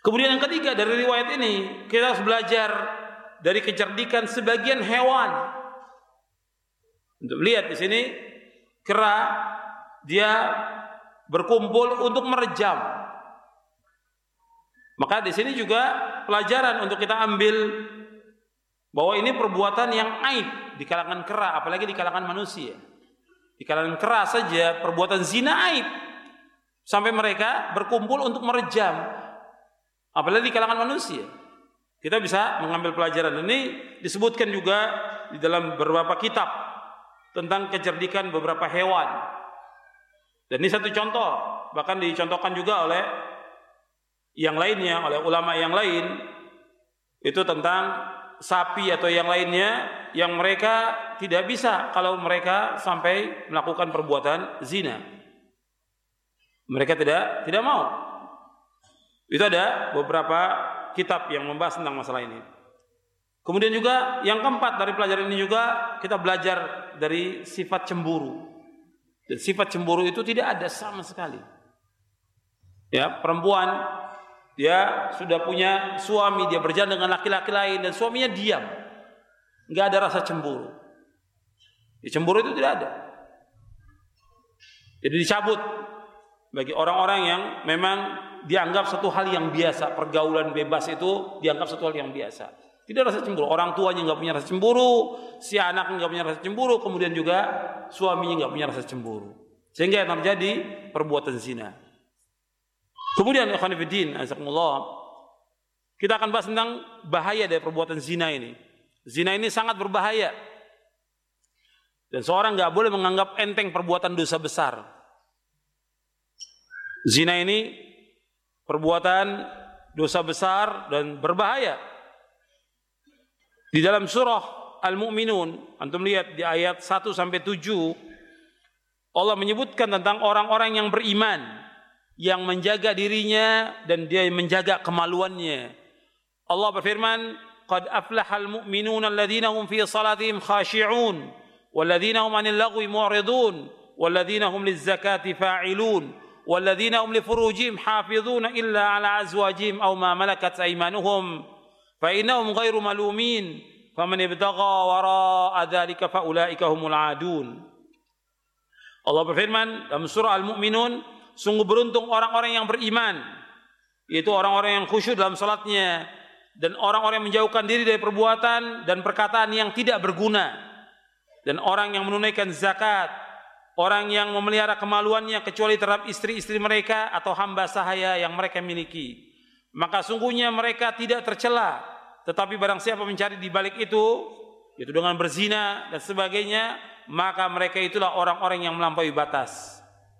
Kemudian yang ketiga, dari riwayat ini kita harus belajar dari kecerdikan sebagian hewan. Untuk lihat di sini, kera dia berkumpul untuk merejam. Maka di sini juga pelajaran untuk kita ambil bahwa ini perbuatan yang aib di kalangan kera, apalagi di kalangan manusia. Di kalangan kera saja perbuatan zina aib, sampai mereka berkumpul untuk merejam, apalagi di kalangan manusia. Kita bisa mengambil pelajaran ini. Disebutkan juga di dalam beberapa kitab tentang kecerdikan beberapa hewan. Dan ini satu contoh, bahkan dicontohkan juga oleh yang lainnya, oleh ulama yang lain, itu tentang sapi atau yang lainnya yang mereka tidak bisa kalau mereka sampai melakukan perbuatan zina. Mereka tidak mau. Itu ada beberapa kitab yang membahas tentang masalah ini. Kemudian juga yang keempat, dari pelajaran ini juga kita belajar dari sifat cemburu. Dan sifat cemburu itu tidak ada sama sekali. Ya, perempuan dia sudah punya suami, dia berjalan dengan laki-laki lain dan suaminya diam, nggak ada rasa cemburu. Cemburu itu tidak ada. Jadi dicabut bagi orang-orang yang memang dianggap satu hal yang biasa. Pergaulan bebas itu dianggap satu hal yang biasa. Tidak rasa cemburu. Orang tuanya nggak punya rasa cemburu, si anak nggak punya rasa cemburu, kemudian juga suaminya nggak punya rasa cemburu, sehingga yang terjadi perbuatan zina. Kemudian ikhwan fillah, azakumullah, kita akan bahas tentang bahaya dari perbuatan zina ini. Zina ini sangat berbahaya, dan seorang nggak boleh menganggap enteng perbuatan dosa besar. Zina ini perbuatan dosa besar dan berbahaya. Di dalam surah Al-Mu'minun, antum lihat di ayat 1 sampai 7, Allah menyebutkan tentang orang-orang yang beriman, yang menjaga dirinya dan dia menjaga kemaluannya. Allah berfirman, "Qad aflahal mu'minuna alladhina hum fi salatihim khashi'un, walladhina hum 'anil lagwi mu'ridun, walladhina hum liz-zakati fa'ilun, walladhina hum li furujihim hafizuna illa 'ala azwajihim aw ma malakat aymanuhum, fa innahum ghairu malumin, faman ibtagha wara'a dzalika fa ulaika humul 'adun." Allah berfirman dalam surah Al-Mu'minun, sungguh beruntung orang-orang yang beriman, yaitu orang-orang yang khusyuk dalam salatnya, dan orang-orang yang menjauhkan diri dari perbuatan dan perkataan yang tidak berguna, dan orang yang menunaikan zakat, orang yang memelihara kemaluannya kecuali terhadap istri-istri mereka atau hamba sahaya yang mereka miliki. Maka sungguhnya mereka tidak tercela, tetapi barang siapa mencari di balik itu, yaitu dengan berzina dan sebagainya, maka mereka itulah orang-orang yang melampaui batas.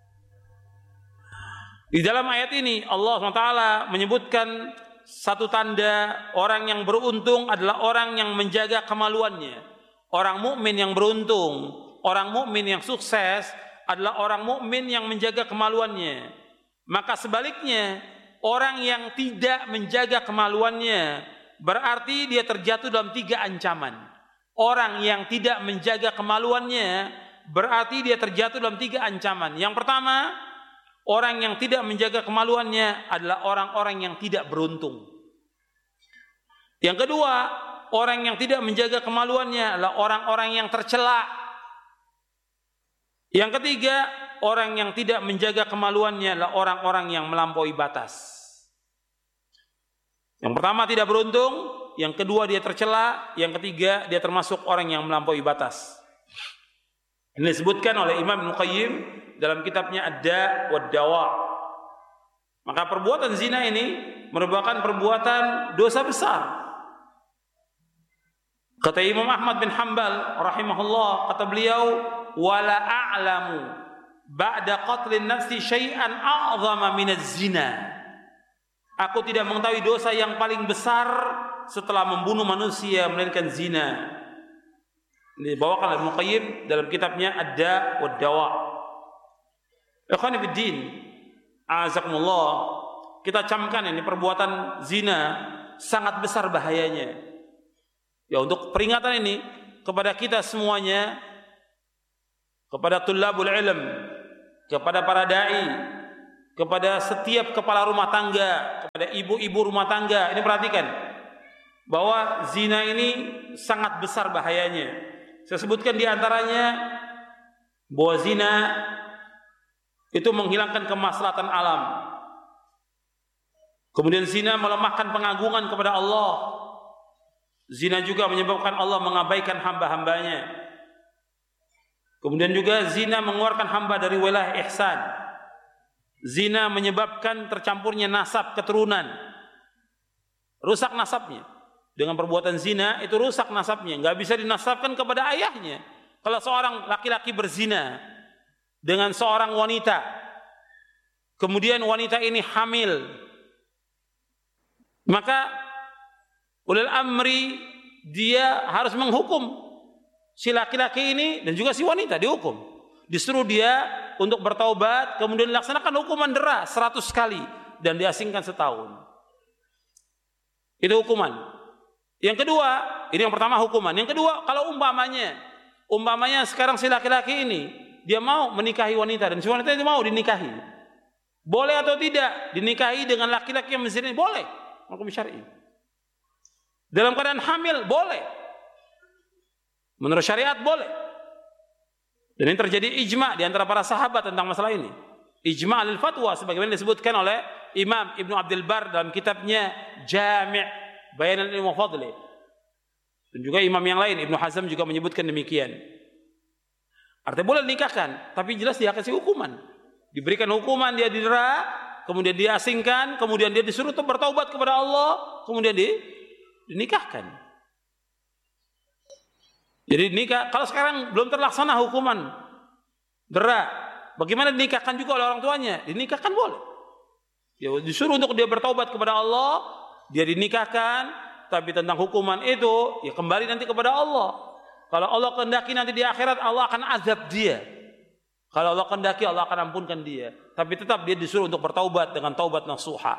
Di dalam ayat ini Allah SWT menyebutkan satu tanda orang yang beruntung adalah orang yang menjaga kemaluannya. Orang mukmin yang beruntung, orang mukmin yang sukses adalah orang mukmin yang menjaga kemaluannya. Maka sebaliknya, orang yang tidak menjaga kemaluannya berarti dia terjatuh dalam 3 ancaman. Orang yang tidak menjaga kemaluannya berarti dia terjatuh dalam 3 ancaman. Yang pertama, orang yang tidak menjaga kemaluannya adalah orang-orang yang tidak beruntung. Yang kedua, orang yang tidak menjaga kemaluannya adalah orang-orang yang tercela. Yang ketiga, orang yang tidak menjaga kemaluannya adalah orang-orang yang melampaui batas. Yang pertama tidak beruntung, yang kedua dia tercela, yang ketiga dia termasuk orang yang melampaui batas. Ini disebutkan oleh Imam Ibnu Qayyim dalam kitabnya Ad-Da' wad-Dawa. Maka perbuatan zina ini merupakan perbuatan dosa besar. Kata Imam Ahmad bin Hanbal rahimahullah, kata beliau, wala a'lamu ba'da qatlin nafsi syai'an a'zama minaz zina. Aku tidak mengetahui dosa yang paling besar setelah membunuh manusia melainkan zina. Ini dibawakan oleh Ibnu Qayyim dalam kitabnya Ad-Da' wad-Dawa. Ikhwan fillah, azakumullah, kita camkan ini perbuatan zina sangat besar bahayanya. Ya, untuk peringatan ini kepada kita semuanya, kepada tullabul ilm, kepada para dai, kepada setiap kepala rumah tangga, kepada pada ibu-ibu rumah tangga. Ini perhatikan, bahwa zina ini sangat besar bahayanya. Saya sebutkan di antaranya bahwa zina itu menghilangkan kemaslahatan alam. Kemudian zina melemahkan pengagungan kepada Allah. Zina juga menyebabkan Allah mengabaikan hamba-hambanya. Kemudian juga zina mengeluarkan hamba dari wilayah ihsan. Zina menyebabkan tercampurnya nasab keturunan. Rusak nasabnya. Dengan perbuatan zina itu rusak nasabnya. Nggak bisa dinasabkan kepada ayahnya. Kalau seorang laki-laki berzina dengan seorang wanita, kemudian wanita ini hamil, maka ulil amri dia harus menghukum si laki-laki ini dan juga si wanita, dihukum. Disuruh dia untuk bertaubat, kemudian dilaksanakan hukuman dera 100 kali dan diasingkan setahun. Itu hukuman. Yang kedua, ini yang pertama hukuman. Yang kedua, kalau umpamanya sekarang si laki-laki ini dia mau menikahi wanita dan si wanita itu mau dinikahi, boleh atau tidak dinikahi dengan laki-laki yang berzina? Boleh, hukum syar'i. Dalam keadaan hamil boleh, menurut syariat boleh. Dan ini terjadi ijma' di antara para sahabat tentang masalah ini. Ijma' al-fatwa sebagaimana disebutkan oleh Imam Ibnu Abdul Bar dalam kitabnya Jami' Bayan al-Ilm wa Fadli. Dan juga imam yang lain, Ibnu Hazm juga menyebutkan demikian. Artinya boleh dinikahkan, tapi jelas dia kasih hukuman. Diberikan hukuman, dia didera, kemudian dia asingkan, kemudian dia disuruh untuk bertaubat kepada Allah, kemudian dinikahkan. Jadi nikah, kalau sekarang belum terlaksana hukuman dera, bagaimana dinikahkan juga oleh orang tuanya? Dinikahkan boleh. Ya, disuruh untuk dia bertaubat kepada Allah, dia dinikahkan, tapi tentang hukuman itu ya kembali nanti kepada Allah. Kalau Allah kehendaki nanti di akhirat Allah akan azab dia. Kalau Allah kehendaki Allah akan ampunkan dia. Tapi tetap dia disuruh untuk bertaubat dengan taubat nasuha.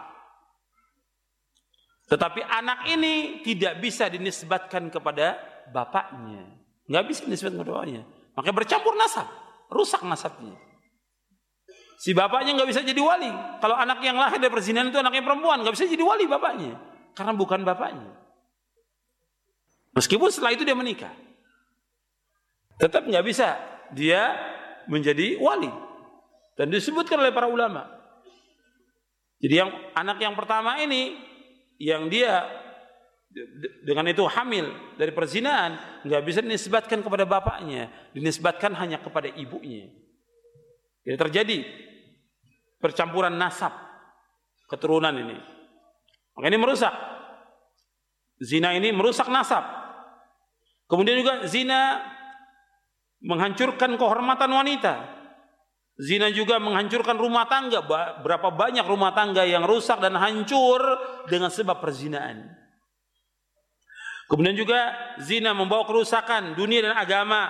Tetapi anak ini tidak bisa dinisbatkan kepada bapaknya. Nggak bisa dinisbatkan kepada bapaknya. Makanya bercampur nasab, rusak nasabnya. Si bapaknya nggak bisa jadi wali. Kalau anak yang lahir dari perzinahan itu anaknya perempuan, nggak bisa jadi wali bapaknya, karena bukan bapaknya. Meskipun setelah itu dia menikah, tetap nggak bisa dia menjadi wali. Dan disebutkan oleh para ulama. Jadi yang anak yang pertama ini, yang dia dengan itu hamil dari perzinahan, nggak bisa dinisbatkan kepada bapaknya, dinisbatkan hanya kepada ibunya. Jadi terjadi percampuran nasab keturunan ini. Maka ini merusak. Zina ini merusak nasab. Kemudian juga zina menghancurkan kehormatan wanita. Zina juga menghancurkan rumah tangga. Berapa banyak rumah tangga yang rusak dan hancur dengan sebab perzinaan. Kemudian juga zina membawa kerusakan dunia dan agama.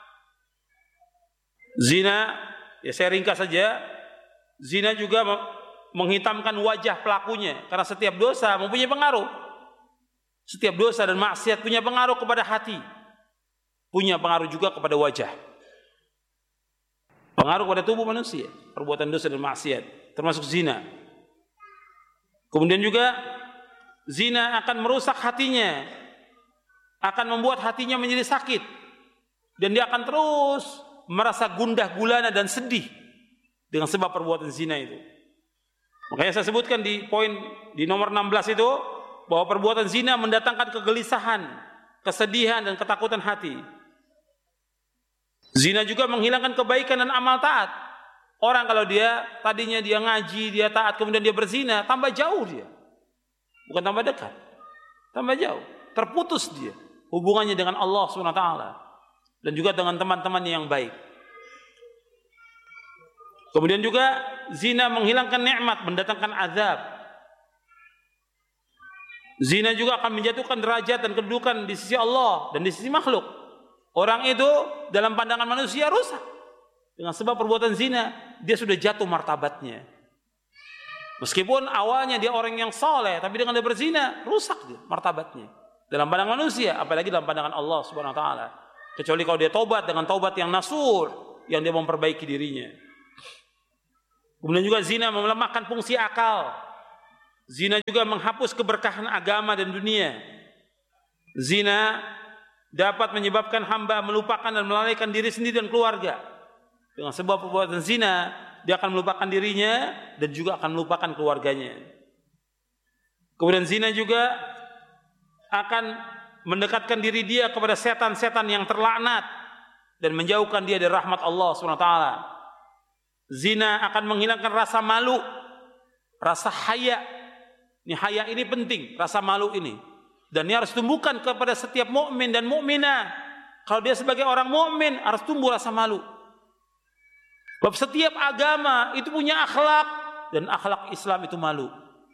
Zina, ya saya ringkas saja, zina juga menghitamkan wajah pelakunya. Karena setiap dosa mempunyai pengaruh. Setiap dosa dan maksiat punya pengaruh kepada hati. Punya pengaruh juga kepada wajah. Pengaruh kepada tubuh manusia. Perbuatan dosa dan maksiat. Termasuk zina. Kemudian juga zina akan merusak hatinya. Akan membuat hatinya menjadi sakit. Dan dia akan terus merasa gundah gulana dan sedih. Dengan sebab perbuatan zina itu. Makanya saya sebutkan di poin di nomor 16 itu, bahwa perbuatan zina mendatangkan kegelisahan, kesedihan dan ketakutan hati. Zina juga menghilangkan kebaikan dan amal taat. Orang kalau dia tadinya dia ngaji, dia taat, kemudian dia berzina, tambah jauh dia. Bukan tambah dekat. Tambah jauh. Terputus dia hubungannya dengan Allah SWT dan juga dengan teman-temannya yang baik. Kemudian juga zina menghilangkan nikmat, mendatangkan azab. Zina juga akan menjatuhkan derajat dan kedudukan di sisi Allah dan di sisi makhluk. Orang itu dalam pandangan manusia rusak. Dengan sebab perbuatan zina, dia sudah jatuh martabatnya. Meskipun awalnya dia orang yang soleh, tapi dengan dia berzina, rusak dia martabatnya. Dalam pandangan manusia, apalagi dalam pandangan Allah Subhanahu wa taala. Kecuali kalau dia taubat dengan taubat yang nasur, yang dia memperbaiki dirinya. Kemudian juga zina melemahkan fungsi akal. Zina juga menghapus keberkahan agama dan dunia. Zina dapat menyebabkan hamba melupakan dan melalaikan diri sendiri dan keluarga. Dengan sebuah perbuatan zina, dia akan melupakan dirinya dan juga akan melupakan keluarganya. Kemudian zina juga akan mendekatkan diri dia kepada setan-setan yang terlaknat dan menjauhkan dia dari rahmat Allah SWT. Zina akan menghilangkan rasa malu, rasa haya. Ini haya ini penting, rasa malu ini. Dan ini harus tumbuhkan kepada setiap mukmin dan mukminah. Kalau dia sebagai orang mukmin harus tumbuh rasa malu. Sebab setiap agama itu punya akhlak, dan akhlak Islam itu malu.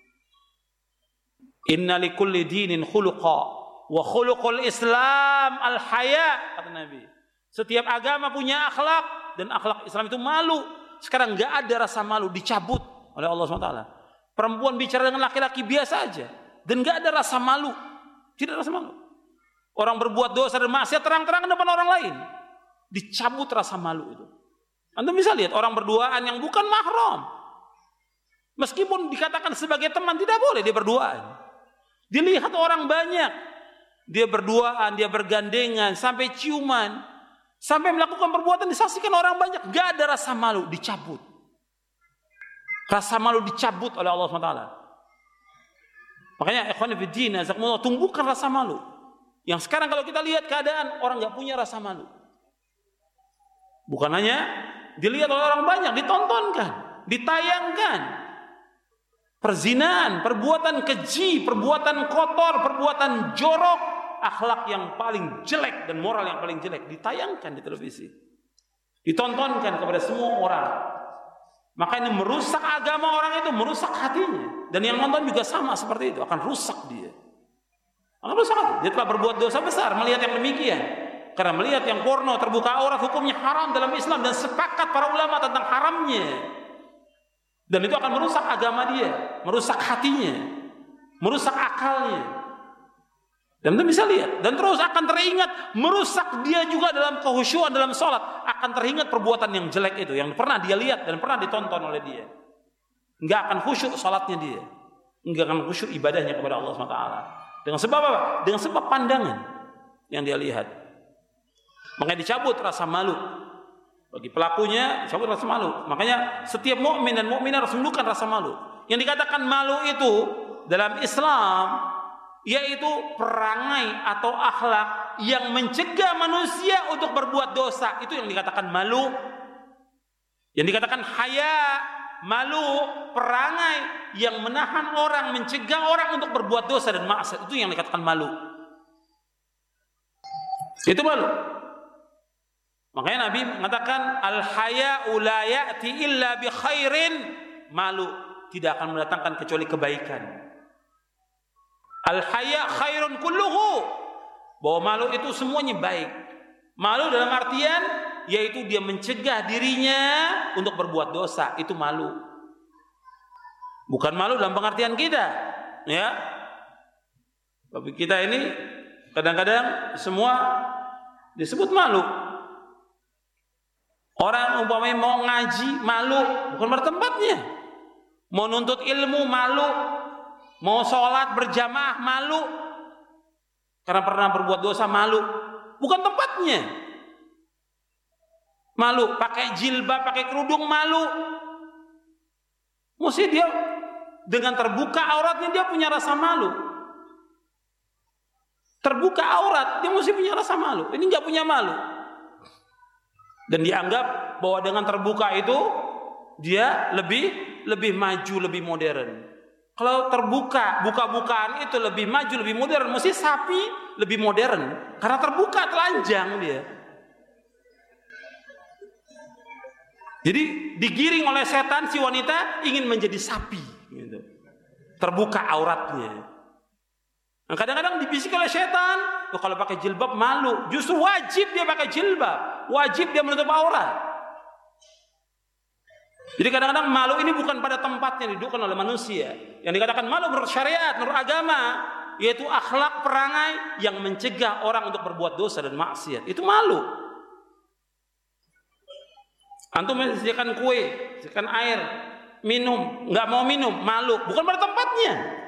Inna likulli dinin khuluqa wa khuluqul Islam al-haya, kata Nabi. Setiap agama punya akhlak, dan akhlak Islam itu malu. Sekarang enggak ada rasa malu, dicabut oleh Allah SWT. Perempuan bicara dengan laki-laki biasa aja, dan enggak ada rasa malu. Tidak ada rasa malu. Orang berbuat dosa dan maksiat terang-terangan depan orang lain, dicabut rasa malu itu. Anda bisa lihat orang berduaan yang bukan mahram, meskipun dikatakan sebagai teman, tidak boleh dia berduaan. Dilihat orang banyak, dia berduaan, dia bergandengan, sampai ciuman, sampai melakukan perbuatan disaksikan orang banyak, gak ada rasa malu, dicabut. Rasa malu dicabut oleh Allah SWT. Makanya ikhwan fillah, jazakumullah, tumbuhkan rasa malu. Yang sekarang kalau kita lihat keadaan, orang gak punya rasa malu. Bukan hanya dilihat oleh orang banyak, ditontonkan, ditayangkan. Perzinaan, perbuatan keji, perbuatan kotor, perbuatan jorok, akhlak yang paling jelek dan moral yang paling jelek ditayangkan di televisi, ditontonkan kepada semua orang. Maka ini merusak agama orang itu, merusak hatinya. Dan yang nonton juga sama seperti itu, akan rusak dia. Akan rusak. Dia telah berbuat dosa besar melihat yang demikian. Karena melihat yang porno, terbuka aurat, hukumnya haram dalam Islam, dan sepakat para ulama tentang haramnya. Dan itu akan merusak agama dia, merusak hatinya, merusak akalnya. Dan kita bisa lihat, dan terus akan teringat, merusak dia juga dalam kehusyuan dalam sholat. Akan teringat perbuatan yang jelek itu, yang pernah dia lihat dan pernah ditonton oleh dia. Enggak akan khusyuk sholatnya dia, enggak akan khusyuk ibadahnya kepada Allah SWT. Dengan sebab apa? Dengan sebab pandangan yang dia lihat. Makanya dicabut rasa malu. Bagi pelakunya, dicabut rasa malu. Makanya setiap mukmin dan mukminah harus menundukkan rasa malu. Yang dikatakan malu itu dalam Islam, yaitu perangai atau akhlak yang mencegah manusia untuk berbuat dosa. Itu yang dikatakan malu. Yang dikatakan haya, malu, perangai yang menahan orang, mencegah orang untuk berbuat dosa dan maksiat. Itu yang dikatakan malu. Itu malu. Makanya Nabi mengatakan al-haya'u la ya'ti illa bi khairin. Malu tidak akan mendatangkan kecuali kebaikan. Al-haya' khairun kulluhu. Bahwa malu itu semuanya baik. Malu dalam artian yaitu dia mencegah dirinya untuk berbuat dosa, itu malu. Bukan malu dalam pengertian kita, ya. Tapi kita ini kadang-kadang semua disebut malu. Orang umpamanya mau ngaji malu, bukan bertempatnya. Mau nuntut ilmu malu, mau sholat berjamaah malu, karena pernah berbuat dosa malu, bukan tempatnya. Malu, pakai jilbab, pakai kerudung malu. Mesti dia dengan terbuka auratnya dia punya rasa malu. Terbuka aurat dia mesti punya rasa malu. Ini nggak punya malu. Dan dianggap bahwa dengan terbuka itu dia lebih maju, lebih modern. Kalau terbuka, buka-bukaan itu lebih maju, lebih modern, mesti sapi lebih modern karena terbuka, telanjang dia. Jadi digiring oleh setan si wanita ingin menjadi sapi gitu. Terbuka auratnya. Nah, kadang-kadang dibisik oleh setan, kalau pakai jilbab malu. Justru wajib dia pakai jilbab, wajib dia menutup aurat. Jadi kadang-kadang malu ini bukan pada tempatnya didudukkan oleh manusia. Yang dikatakan malu menurut syariat, menurut agama, yaitu akhlak perangai yang mencegah orang untuk berbuat dosa dan maksiat. Itu malu. Antum disediakan kue, disediakan air, minum, nggak mau minum, malu, bukan pada tempatnya.